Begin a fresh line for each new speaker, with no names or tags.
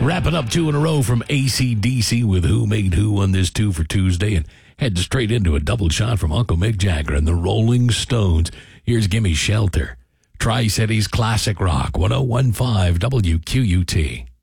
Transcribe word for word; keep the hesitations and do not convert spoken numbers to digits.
Wrapping up two in a row from A C D C with Who Made Who on this two for Tuesday, and head straight into a double shot from Uncle Mick Jagger and the Rolling Stones. Here's Gimme Shelter. Tri-Cities Classic Rock, one oh one point five W Q U T.